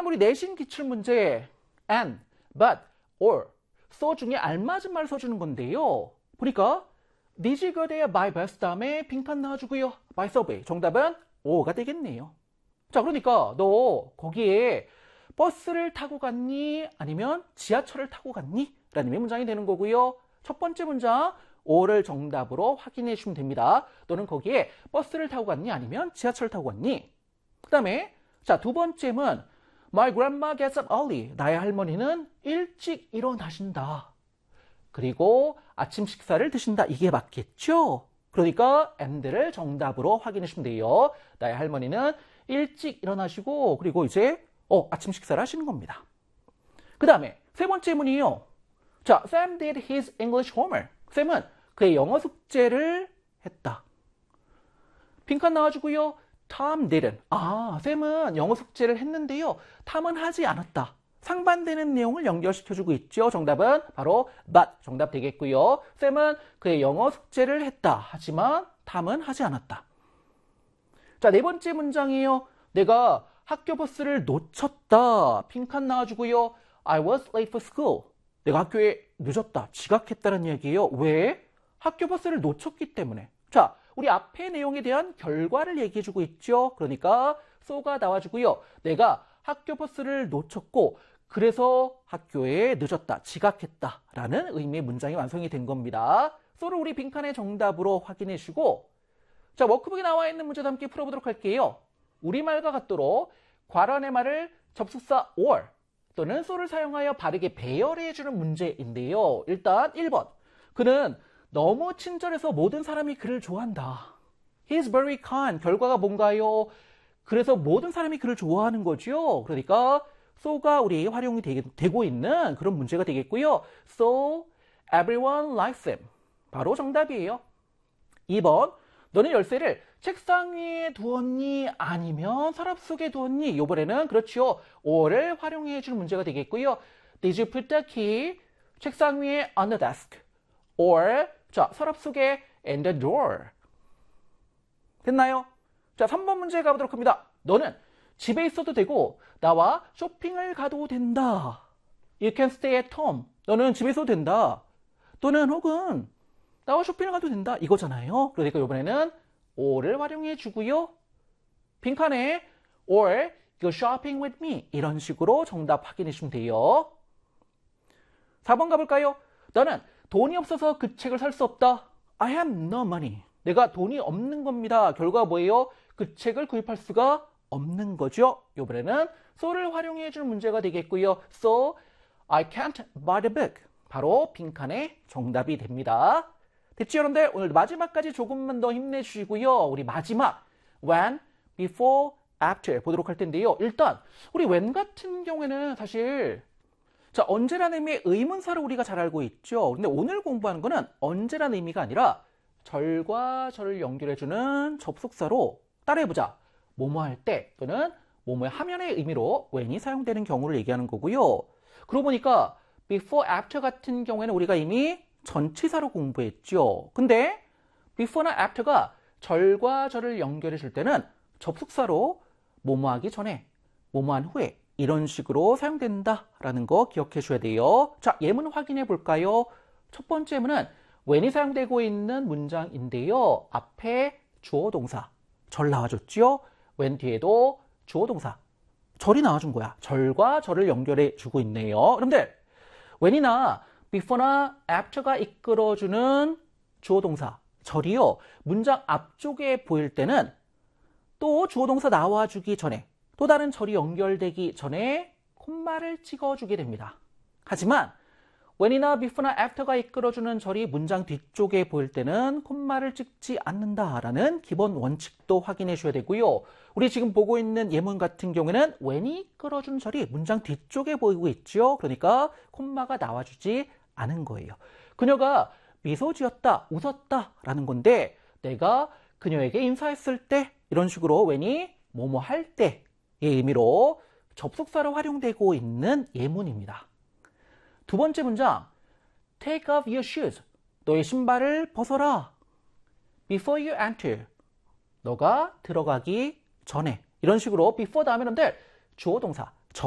우리 내신 기출문제 and, but, or, so 중에 알맞은 말 써주는 건데요. 보니까 Did you go there by bus 다음에 빈칸 넣어주고요. by subway. 정답은 O가 되겠네요. 자, 그러니까 너 거기에 버스를 타고 갔니? 아니면 지하철을 타고 갔니? 라는 문장이 되는 거고요. 첫 번째 문장 O를 정답으로 확인해 주시면 됩니다. 너는 거기에 버스를 타고 갔니? 아니면 지하철을 타고 갔니? 그 다음에 자, 두 번째는 My grandma gets up early. 나의 할머니는 일찍 일어나신다. 그리고 아침 식사를 드신다. 이게 맞겠죠? 그러니까 and를 정답으로 확인해 주시면 돼요. 나의 할머니는 일찍 일어나시고 그리고 이제 아침 식사를 하시는 겁니다. 그 다음에 세 번째 문이요. 자, Sam did his English homework. 샘은 그의 영어 숙제를 했다. 빈칸 나와주고요. Tom didn't. 샘은 영어 숙제를 했는데요. 탐은 하지 않았다. 상반되는 내용을 연결시켜주고 있죠. 정답은 바로 but 정답 되겠고요. 샘은 그의 영어 숙제를 했다. 하지만 탐은 하지 않았다. 자, 네 번째 문장이에요. 내가 학교 버스를 놓쳤다. 빈칸 나와주고요. I was late for school. 내가 학교에 늦었다. 지각했다는 얘기예요. 왜? 학교 버스를 놓쳤기 때문에. 자, 우리 앞의 내용에 대한 결과를 얘기해주고 있죠. 그러니까 so가 나와주고요. 내가 학교 버스를 놓쳤고 그래서 학교에 늦었다. 지각했다. 라는 의미의 문장이 완성이 된 겁니다. so를 우리 빈칸의 정답으로 확인해 주시고 자, 워크북에 나와 있는 문제도 함께 풀어보도록 할게요. 우리말과 같도록 괄호의 말을 접속사 or 또는 so를 사용하여 바르게 배열해주는 문제인데요. 일단 1번. 그는 너무 친절해서 모든 사람이 그를 좋아한다. He's very kind. 결과가 뭔가요? 그래서 모든 사람이 그를 좋아하는 거죠. 그러니까 so가 우리 활용이 되고 있는 그런 문제가 되겠고요. So everyone likes him. 바로 정답이에요. 2번. 너는 열쇠를 책상 위에 두었니? 아니면 서랍 속에 두었니? 이번에는 그렇죠. or를 활용해 주는 문제가 되겠고요. Did you put the key? 책상 위에 on the desk. or 자, 서랍 속에 in the drawer. 됐나요? 자, 3번 문제 가보도록 합니다. 너는 집에 있어도 되고 나와 쇼핑을 가도 된다. You can stay at home. 너는 집에 있어도 된다. 또는 혹은 나와 쇼핑을 가도 된다. 이거잖아요. 그러니까 이번에는 or를 활용해 주고요. 빈칸에 or go shopping with me. 이런 식으로 정답 확인해 주시면 돼요. 4번 가볼까요? 너는 돈이 없어서 그 책을 살 수 없다. I have no money. 내가 돈이 없는 겁니다. 결과가 뭐예요? 그 책을 구입할 수가 없는 거죠. 이번에는 so를 활용해 주는 문제가 되겠고요. So I can't buy the book. 바로 빈칸에 정답이 됩니다. 됐죠, 여러분들? 오늘 마지막까지 조금만 더 힘내주시고요. 우리 마지막 when, before, after 보도록 할 텐데요. 일단 우리 when 같은 경우에는 사실 자, 언제라는 의미의 의문사를 우리가 잘 알고 있죠. 근데 오늘 공부하는 거는 언제라는 의미가 아니라 절과 절을 연결해주는 접속사로 따라해보자. 뭐뭐 할 때 또는 뭐뭐의 하면의 의미로 when이 사용되는 경우를 얘기하는 거고요. 그러고 보니까 before, after 같은 경우에는 우리가 이미 전치사로 공부했죠. 근데 before나 after가 절과 절을 연결해 줄 때는 접속사로 뭐뭐 하기 전에, 뭐뭐 한 후에 이런 식으로 사용된다라는 거 기억해 줘야 돼요. 자, 예문 확인해 볼까요? 첫 번째 예문은 when이 사용되고 있는 문장인데요. 앞에 주어 동사, 절 나와줬죠? when 뒤에도 주어 동사, 절이 나와준 거야. 절과 절을 연결해 주고 있네요. 여러분들, when이나 before나 after가 이끌어주는 주어 동사, 절이요. 문장 앞쪽에 보일 때는 또 주어 동사 나와주기 전에 또 다른 절이 연결되기 전에 콤마를 찍어주게 됩니다. 하지만 when이나 before나 after가 이끌어주는 절이 문장 뒤쪽에 보일 때는 콤마를 찍지 않는다라는 기본 원칙도 확인해 줘야 되고요. 우리 지금 보고 있는 예문 같은 경우에는 when이 이끌어준 절이 문장 뒤쪽에 보이고 있죠. 그러니까 콤마가 나와주지 않은 거예요. 그녀가 미소 지었다, 웃었다 라는 건데 내가 그녀에게 인사했을 때 이런 식으로 when이 뭐뭐 할 때의 의미로 접속사로 활용되고 있는 예문입니다. 두 번째 문장, take off your shoes. 너의 신발을 벗어라. before you enter. 너가 들어가기 전에. 이런 식으로 before 다음에는 주어 동사,